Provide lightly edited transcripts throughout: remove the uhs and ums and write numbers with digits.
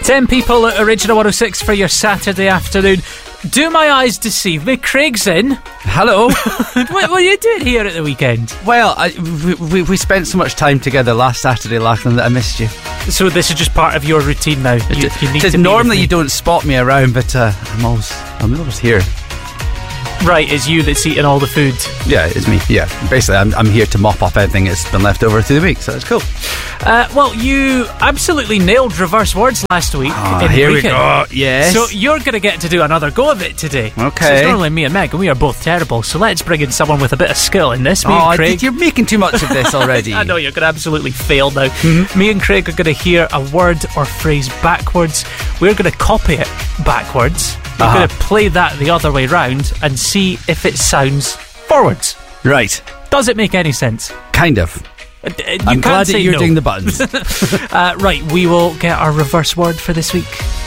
10 people at Original 106 for your Saturday afternoon. Do my eyes deceive me? Craig's in. Hello. What are you doing here at the weekend? Well, we spent so much time together last Saturday, Lachlan, that I missed you. So this is just part of your routine now. You need to normally you don't spot me around, but I'm always here. Right, it's you that's eating all the food. Yeah, it's me. Yeah, basically, I'm here to mop up everything that's been left over through the week, so that's cool. Well, you absolutely nailed reverse words last week. Here we go. Yes. So you're going to get to do another go of it today. Okay. So it's normally me and Meg, and we are both terrible. So let's bring in someone with a bit of skill in this. Me and Craig. You're making too much of this already. I know, you're going to absolutely fail now. Mm-hmm. Me and Craig are going to hear a word or phrase backwards. We're going to copy it backwards. We're going to play that the other way round and see if it sounds forwards. Right. Does it make any sense? Kind of. I'm glad that you're doing the buttons. Right, we will get our reverse word for this week.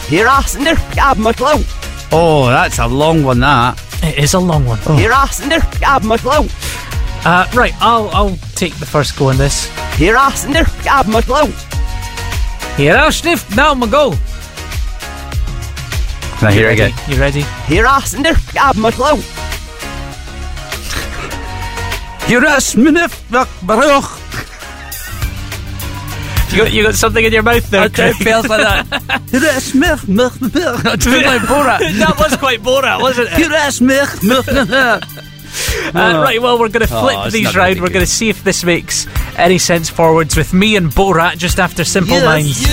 Oh, that's a long one, that. It is a long one. Oh. Right, I'll take the first go on this. Here I'll sniff, now I'm go. Now here again. You ready? You got something in your mouth there. It feels like that. Like Borat. That was quite Borat, wasn't it? Right, well, we're going to flip these round. We're going to see if this makes any sense forwards with me and Borat just after Simple Minds.